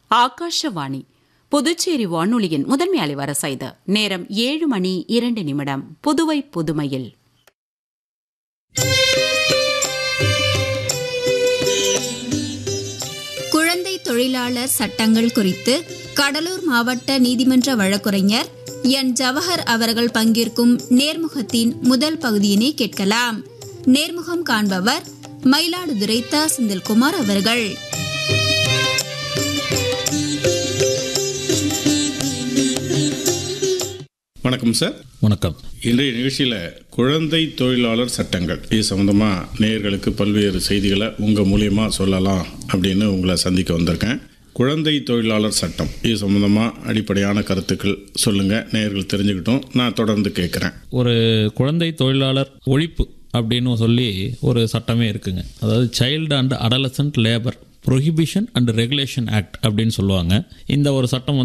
ஆகாஷவாணி புதுச்சேரி வானொலியின் முதன்மை அலைவரிசை இது. நேரம் 7:02. புதுவை புதுமையில் குழந்தை தொழிலாளர் சட்டங்கள் குறித்து கடலூர் மாவட்ட நீதிமன்ற வழக்குரைஞர் என் ஜவஹர் அவர்கள் பங்கேற்கும் நேர்முகத்தின் முதல் பகுதியினை கேட்கலாம். நேர்முகம் காண்பவர் மயிலாடுதுறை த. செந்தில்குமார் அவர்கள். வணக்கம் சார். வணக்கம். இன்றைய நிகழ்ச்சியில் குழந்தை தொழிலாளர் சட்டங்கள் இது சம்மந்தமாக நேயர்களுக்கு பல்வேறு செய்திகளை உங்கள் மூலியமாக சொல்லலாம் அப்படின்னு உங்களை சந்திக்க வந்திருக்கேன். குழந்தை தொழிலாளர் சட்டம் இது சம்மந்தமாக அடிப்படையான கருத்துக்கள் சொல்லுங்கள், நேயர்கள் தெரிஞ்சுக்கிட்டோம். நான் தொடர்ந்து கேட்குறேன். ஒரு குழந்தை தொழிலாளர் ஒழிப்பு அப்படின்னு சொல்லி ஒரு சட்டமே இருக்குங்க. அதாவது child and adolescent labour prohibition and regulation act அப்படின்னு சொல்லுவாங்க. இந்த ஒரு சட்டம்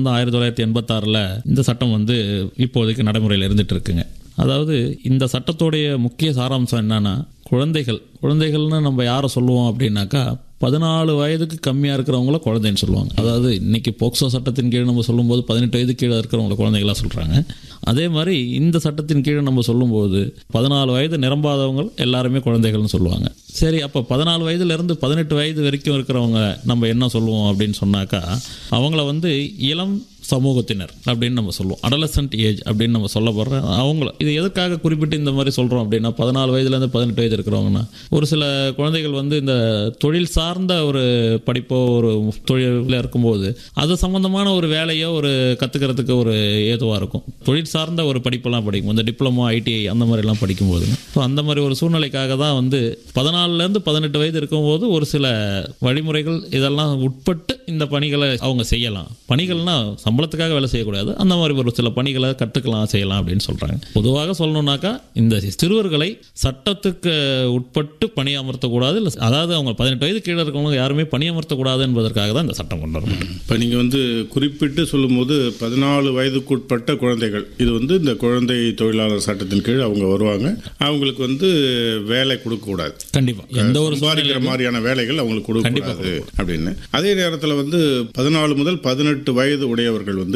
1986 இந்த சட்டம் இப்போதைக்கு நடைமுறையில் இருந்துட்டு இருக்குங்க. அதாவது இந்த சட்டத்தோடைய முக்கிய சாராம்சம் என்னன்னா, குழந்தைகள்னு நம்ம யாரை சொல்லுவோம் அப்படின்னாக்கா 14 வயதுக்கு கம்மியாக இருக்கிறவங்கள குழந்தைன்னு சொல்லுவாங்க. அதாவது இன்னைக்கு போக்சோ சட்டத்தின் கீழே நம்ம சொல்லும்போது 18 வயது கீழே இருக்கிறவங்கள குழந்தைகளாக சொல்கிறாங்க. அதே மாதிரி இந்த சட்டத்தின் கீழே நம்ம சொல்லும்போது 14 வயது நிரம்பாதவங்க எல்லாருமே குழந்தைகள்னு சொல்லுவாங்க. சரி, அப்போ 14 வயதுலேருந்து 18 வயது வரைக்கும் இருக்கிறவங்க நம்ம என்ன சொல்லுவோம் அப்படின்னு சொன்னாக்கா, அவங்கள இளம் சமூகத்தினர் அப்படின்னு நம்ம சொல்லுவோம். அடலசன்ட் ஏஜ் அப்படின்னு நம்ம சொல்லப்படுற அவங்கள இது எதுக்காக குறிப்பிட்டு இந்த மாதிரி சொல்கிறோம் அப்படின்னா, 14 வயதுலேருந்து 18 வயது இருக்கிறவங்கன்னா ஒரு சில குழந்தைகள் இந்த தொழில் சார்ந்த ஒரு படிப்போ ஒரு தொழிலில் இருக்கும்போது அது சம்மந்தமான ஒரு வேலையோ ஒரு கற்றுக்கிறதுக்கு ஒரு ஏதுவாக இருக்கும். தொழில் சார்ந்த ஒரு படிப்பெல்லாம் படிக்கும், இந்த டிப்ளமோ ஐடிஐ அந்த மாதிரிலாம் படிக்கும்போது. ஸோ அந்த மாதிரி ஒரு சூழ்நிலைக்காக தான் 14லேருந்து 18 வயது இருக்கும்போது ஒரு சில வழிமுறைகள் இதெல்லாம் உட்பட்டு இந்த பணிகளை அவங்க செய்யலாம். பணிகள்னா சம்பளத்துக்காக வேலை செய்யக்கூடாது, அந்த மாதிரி ஒரு சில பணிகளை கற்றுக்கலாம், செய்யலாம் அப்படின்னு சொல்கிறாங்க. பொதுவாக சொல்லணுன்னாக்கா இந்த சிறுவர்களை சட்டத்துக்கு உட்பட்டு பணியமர்த்தக்கூடாது, இல்லை அதாவது அவங்க 18 வயது கீழே இருக்கவங்க யாருமே பணியமர்த்தக்கூடாது என்பதற்காக தான் இந்த சட்டம் கொண்டு வரப்பட்டது. இப்போ நீங்கள் குறிப்பிட்டு சொல்லும்போது 14 வயதுக்குட்பட்ட குழந்தைகள் இது இந்த குழந்தை தொழிலாளர் சட்டத்தின் கீழ் அவங்க வருவாங்க. அவங்களுக்கு வேலை கொடுக்கக்கூடாது. கண்டிப்பாக எந்த ஒரு சம்பாதிக்கிற மாதிரியான வேலைகள் அவங்களுக்கு கொடுக்கக்கூடாது அப்படின்னு. அதே நேரத்தில் 14 முதல் 18 வயது உடையவர்கள்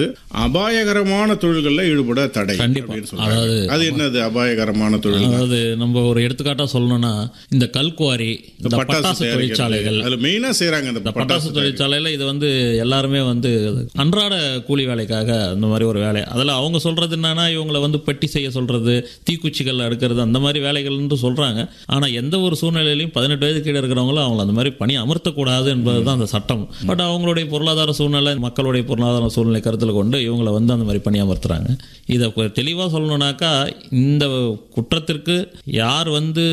அபாயகரமான தொழில்களில் ஈடுபட தடை. அதாவது அது என்னது அபாயகரமான தொழில்? அதாவது நம்ம ஒரு எடுத்துக்காட்டா சொல்லணும்னா, இந்த கல்குவாரி, பட்டாசு தொழிற்சாலைகள் அதுல மெயினா செய்யறாங்க. இந்த பட்டாசு தொழிற்சாலையில இது எல்லாருமே அன்றாட கூலி வேலைக்காக அந்த மாதிரி ஒரு வேலை. அதில் அவங்க சொல்றது என்னன்னா, இவங்களை பெட்டி செய்ய சொல்றது, தீக்குச்சிகள் அடுக்கிறது, அந்த மாதிரி வேலைகள்னு சொல்றாங்க. ஆனா எந்த ஒரு சூழ்நிலையிலையும் 18 வயது கீழே இருக்கிறவங்களும் அவங்களை அந்த மாதிரி பணி அமர்த்தக்கூடாது என்பதுதான் அந்த சட்டம். பட் அவங்களுடைய பொருளாதார சூழ்நிலை, மக்களுடைய பொருளாதார சூழ்நிலை கருத்தில் கொண்டு இவங்களை அந்த மாதிரி பணியமர்த்துறாங்க. இதை தெளிவாக சொல்லணும்னாக்கா, இந்த குற்றத்திற்கு யார்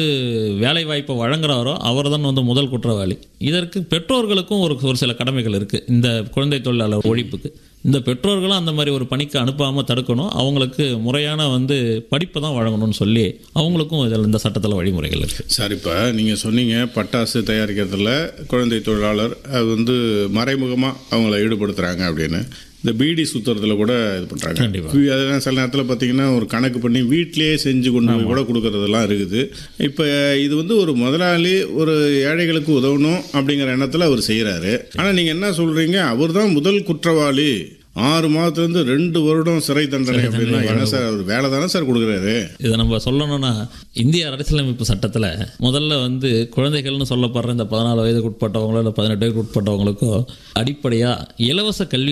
வேலை வாய்ப்பை வழங்குறாரோ அவர் தான் முதல் குற்றவாளி. இதற்கு பெற்றோர்களுக்கும் ஒரு சில கடமைகள் இருக்கு. இந்த குழந்தை தொழிலாளர் ஒழிப்புக்கு இந்த பெற்றோர்களும் அந்த மாதிரி ஒரு பணிக்கு அனுப்பாமல் தடுக்கணும், அவங்களுக்கு முறையான படிப்பை தான் வழங்கணும்னு சொல்லி அவங்களுக்கும் இதில் இந்த சட்டத்தில் வழிமுறைகள் இருக்கு. சார், இப்போ நீங்கள் சொன்னீங்க பட்டாசு தயாரிக்கிறதுல குழந்தை தொழிலாளர் அது மறைமுகமாக அவங்கள ஈடுபடுத்துகிறாங்க அப்படின்னு. இந்த பீடி சுற்றுறதுல கூட இது பண்ணுறாங்க. அதெல்லாம் சில நேரத்தில் பார்த்தீங்கன்னா ஒரு கணக்கு பண்ணி வீட்டிலேயே செஞ்சு கொண்டு போய் கூட கொடுக்கறதெல்லாம் இருக்குது. இப்போ இது ஒரு முதலாளி ஒரு ஏழைகளுக்கு உதவணும் அப்படிங்கிற எண்ணத்தில் அவர் செய்கிறாரு. ஆனால் நீங்கள் என்ன சொல்கிறீங்க, அவர் தான் முதல் குற்றவாளி, 6 மாதத்துலேருந்து 2 வருடம் சிறை தண்டனை அப்படின்னா என்ன சார்? அவர் வேலை தானே சார் கொடுக்குறாரு. இதை நம்ம சொல்லணும்னா, இந்திய அரசியலமைப்பு சட்டத்தில் முதல்ல குழந்தைகள்னு சொல்லப்படுற இந்த 14 வயதுக்கு உட்பட்டவங்களோ இல்லை 18 வயதுக்கு உட்பட்டவங்களுக்கோ அடிப்படையாக இலவச கல்வி